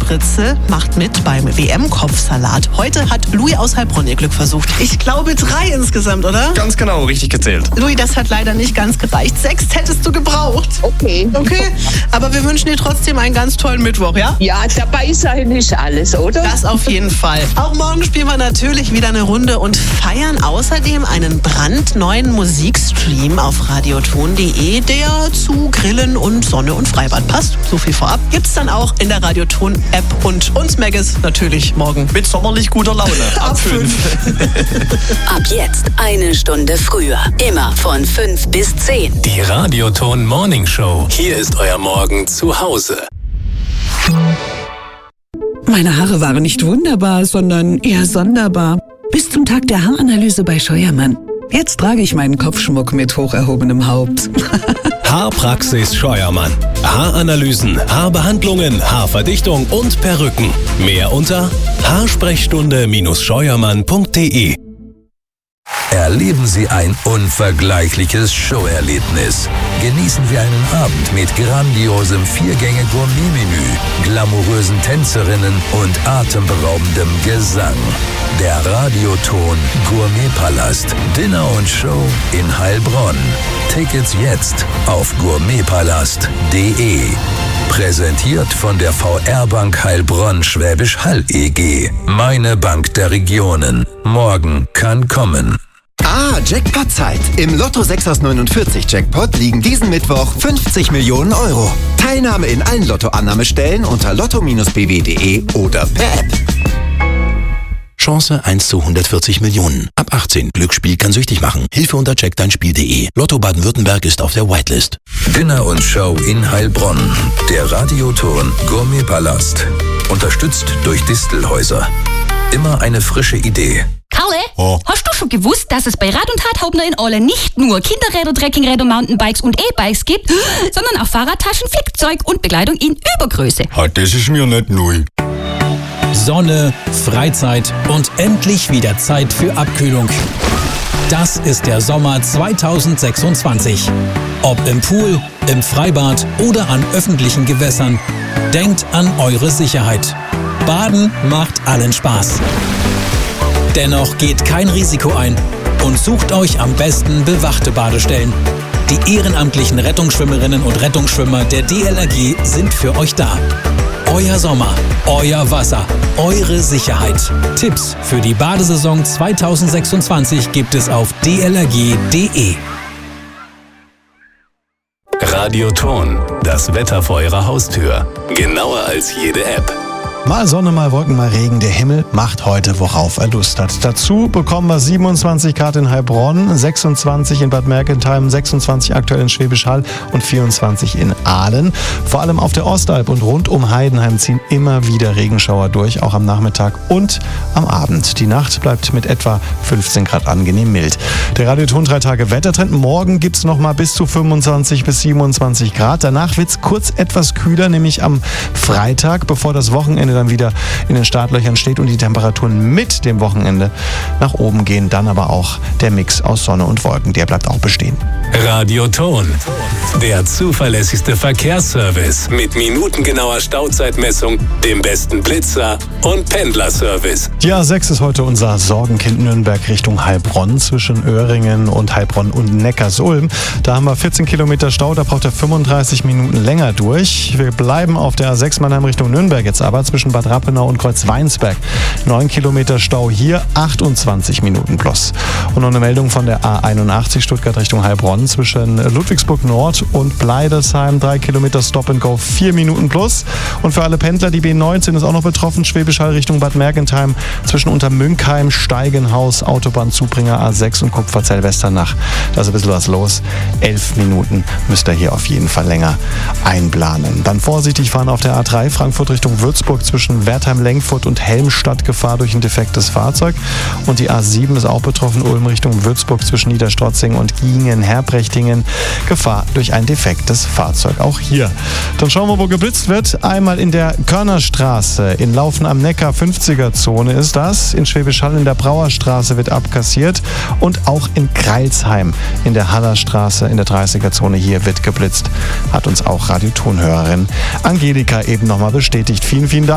Fritze macht mit beim WM-Kopfsalat. Heute hat Louis aus Heilbronn ihr Glück versucht. Ich glaube 3 insgesamt, oder? Ganz genau, richtig gezählt. Louis, das hat leider nicht ganz gereicht. 6 hättest du gebraucht. Okay. Okay, aber wir wünschen dir trotzdem einen ganz tollen Mittwoch, ja? Ja, dabei sein ist alles, oder? Das auf jeden Fall. Auch morgen spielen wir natürlich wieder eine Runde und feiern außerdem einen brandneuen Musikstream auf radioton.de, der zu Grillen und Sonne und Freibad passt. So viel vorab. Gibt's dann auch in der Radioton-App und uns Maggis natürlich morgen. Mit sommerlich guter Laune. Ab 5. Ab jetzt 1 Stunde früher. Immer von 5 bis 10. Die Radioton Morning Show. Hier ist euer Morgen zu Hause. Meine Haare waren nicht wunderbar, sondern eher sonderbar. Bis zum Tag der Haaranalyse bei Scheuermann. Jetzt trage ich meinen Kopfschmuck mit hoch erhobenem Haupt. Haarpraxis Scheuermann. Haaranalysen, Haarbehandlungen, Haarverdichtung und Perücken. Mehr unter haarsprechstunde-scheuermann.de. Erleben Sie ein unvergleichliches Showerlebnis. Genießen Sie einen Abend mit grandiosem 4-Gänge-Gourmet-Menü, glamourösen Tänzerinnen und atemberaubendem Gesang. Der Radioton Gourmetpalast. Dinner und Show in Heilbronn. Tickets jetzt auf gourmetpalast.de. Präsentiert von der VR-Bank Heilbronn Schwäbisch Hall e.G. Meine Bank der Regionen. Morgen kann kommen. Jackpot-Zeit. Im Lotto 6 aus 49 Jackpot liegen diesen Mittwoch 50 Millionen Euro. Teilnahme in allen Lottoannahmestellen unter lotto-bw.de oder per App. Chance 1 zu 140 Millionen. Ab 18. Glücksspiel kann süchtig machen. Hilfe unter checkdeinspiel.de. Lotto Baden-Württemberg ist auf der Whitelist. Dinner und Show in Heilbronn. Der Radioton Gourmetpalast. Unterstützt durch Distelhäuser. Immer eine frische Idee. Karle, hast du schon gewusst, dass es bei Rad und Radhauptner in Ole nicht nur Kinderräder, Trekkingräder, Mountainbikes und E-Bikes gibt, sondern auch Fahrradtaschen, Flickzeug und Bekleidung in Übergröße? Das ist mir nicht neu. Sonne, Freizeit und endlich wieder Zeit für Abkühlung. Das ist der Sommer 2026. Ob im Pool, im Freibad oder an öffentlichen Gewässern. Denkt an eure Sicherheit. Baden macht allen Spaß. Dennoch geht kein Risiko ein und sucht euch am besten bewachte Badestellen. Die ehrenamtlichen Rettungsschwimmerinnen und Rettungsschwimmer der DLRG sind für euch da. Euer Sommer, euer Wasser, eure Sicherheit. Tipps für die Badesaison 2026 gibt es auf dlrg.de. Radioton, das Wetter vor eurer Haustür. Genauer als jede App. Mal Sonne, mal Wolken, mal Regen. Der Himmel macht heute, worauf er Lust hat. Dazu bekommen wir 27 Grad in Heilbronn, 26 in Bad Mergentheim, 26 aktuell in Schwäbisch Hall und 24 in Aalen. Vor allem auf der Ostalb und rund um Heidenheim ziehen immer wieder Regenschauer durch, auch am Nachmittag und am Abend. Die Nacht bleibt mit etwa 15 Grad angenehm mild. Der Radioton 3 Tage Wettertrend. Morgen gibt es noch mal bis zu 25 bis 27 Grad. Danach wird es kurz etwas kühler, nämlich am Freitag, bevor das Wochenende dann wieder in den Startlöchern steht und die Temperaturen mit dem Wochenende nach oben gehen. Dann aber auch der Mix aus Sonne und Wolken, der bleibt auch bestehen. Radioton, der zuverlässigste Verkehrsservice mit minutengenauer Stauzeitmessung, dem besten Blitzer und Pendlerservice. Die A6 ist heute unser Sorgenkind Nürnberg Richtung Heilbronn zwischen Öhringen und Heilbronn und Neckarsulm. Da haben wir 14 Kilometer Stau, da braucht er 35 Minuten länger durch. Wir bleiben auf der A6 Mannheim Richtung Nürnberg jetzt aber zwischen Bad Rappenau und Kreuzweinsberg. 9 Kilometer Stau hier, 28 Minuten plus. Und noch eine Meldung von der A81 Stuttgart Richtung Heilbronn zwischen Ludwigsburg Nord und Bleidesheim. 3 Kilometer Stop and Go, 4 Minuten plus. Und für alle Pendler, die B19 ist auch noch betroffen, Schwäbisch Hall Richtung Bad Mergentheim zwischen Untermünkheim, Steigenhaus, Autobahnzubringer A6 und Kupferzell-Westernach. Da ist ein bisschen was los. 11 Minuten müsst ihr hier auf jeden Fall länger einplanen. Dann vorsichtig fahren auf der A3 Frankfurt Richtung Würzburg zwischen Wertheim-Lengfurt und Helmstadt, Gefahr durch ein defektes Fahrzeug. Und die A7 ist auch betroffen, Ulm Richtung Würzburg zwischen Niederstrotzing und Giengen-Herprechtingen, Gefahr durch ein defektes Fahrzeug. Auch hier. Dann schauen wir, wo geblitzt wird. Einmal in der Körnerstraße, in Laufen am Neckar, 50er-Zone ist das. In Schwäbisch Hall in der Brauerstraße wird abkassiert. Und auch in Greilsheim in der Hallerstraße in der 30er-Zone hier wird geblitzt. Hat uns auch Radiotonhörerin Angelika eben nochmal bestätigt. Vielen, vielen Dank.